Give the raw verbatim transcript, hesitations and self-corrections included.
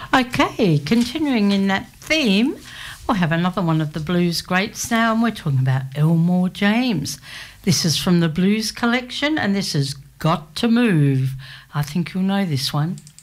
Okay, continuing in that theme, we'll have another one of the blues greats now, and we're talking about Elmore James. This is from the Blues Collection, and this has Got to Move. I think you'll know this one.